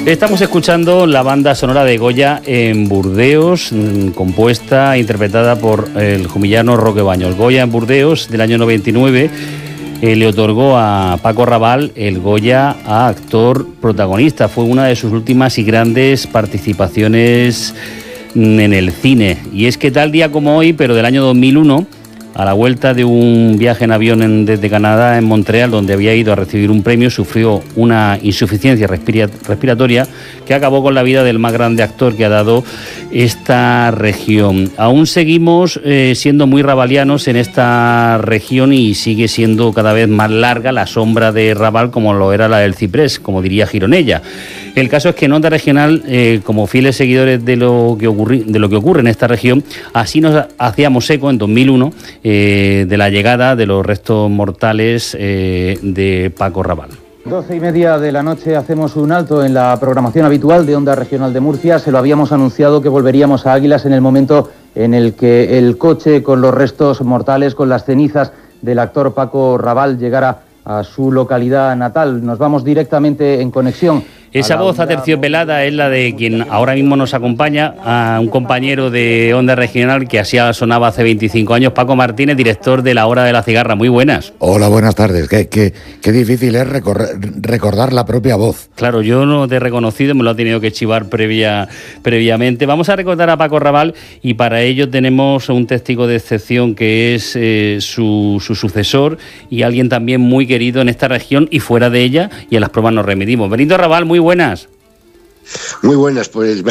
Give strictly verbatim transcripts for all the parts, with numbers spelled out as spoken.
Estamos escuchando la banda sonora de Goya en Burdeos, compuesta e interpretada por el jumillano Roque Baños. Goya en Burdeos, del año noventa y nueve, eh, le otorgó a Paco Raval el Goya a actor protagonista. Fue una de sus últimas y grandes participaciones en el cine. Y es que tal día como hoy, pero del año dos mil uno... a la vuelta de un viaje en avión en, desde Canadá, en Montreal, donde había ido a recibir un premio, sufrió una insuficiencia respira, respiratoria que acabó con la vida del más grande actor que ha dado esta región. Aún seguimos eh, siendo muy rabalianos en esta región y sigue siendo cada vez más larga la sombra de Raval, como lo era la del ciprés, como diría Gironella. El caso es que en Onda Regional, eh, como fieles seguidores de lo que ocurri, de lo que ocurre en esta región, así nos hacíamos eco en dos mil uno eh, de la llegada de los restos mortales eh, de Paco Raval. Doce y media de la noche hacemos un alto en la programación habitual de Onda Regional de Murcia. Se lo habíamos anunciado que volveríamos a Águilas en el momento en el que el coche con los restos mortales, con las cenizas del actor Paco Raval, llegara a su localidad natal. Nos vamos directamente en conexión. Esa voz aterciopelada es la de quien ahora mismo nos acompaña, a un compañero de Onda Regional que así sonaba hace veinticinco años, Paco Martínez, director de La Hora de la Cigarra. Muy buenas. Hola, buenas tardes. Qué, qué, qué difícil es recorrer, recordar la propia voz. Claro, yo no te he reconocido, me lo ha tenido que chivar previa, previamente. Vamos a recordar a Paco Raval y para ello tenemos un testigo de excepción que es eh, su, su sucesor y alguien también muy querido en esta región y fuera de ella, y a las pruebas nos remitimos. Benito Raval, muy buenas. Muy buenas, pues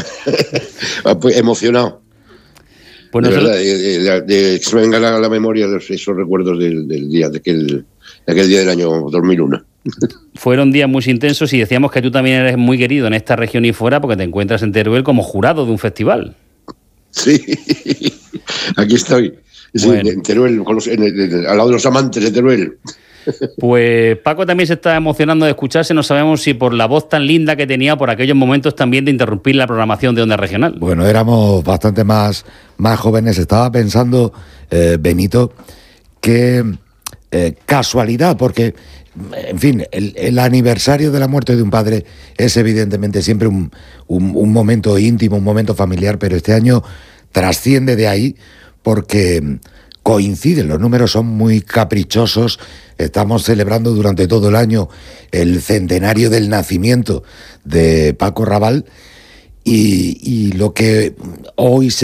emocionado. Pues de nosotros... verdad, de, de, de, de que me vengan a la memoria los, esos recuerdos del, del día, de aquel, de aquel día del año dos mil uno. Fueron días muy intensos y decíamos que tú también eres muy querido en esta región y fuera porque te encuentras en Teruel como jurado de un festival. Sí, aquí estoy, sí, bueno. En Teruel, con los, en el, en el, al lado de los amantes de Teruel. Pues Paco también se está emocionando de escucharse, no sabemos si por la voz tan linda que tenía, por aquellos momentos también de interrumpir la programación de Onda Regional. Bueno, éramos bastante más, más jóvenes. Estaba pensando, eh, Benito, que eh, casualidad, porque, en fin, el, el aniversario de la muerte de un padre es evidentemente siempre un, un, un momento íntimo, un momento familiar, pero este año trasciende de ahí porque coinciden, los números son muy caprichosos. Estamos celebrando durante todo el año el centenario del nacimiento de Paco Raval y, y lo que hoy se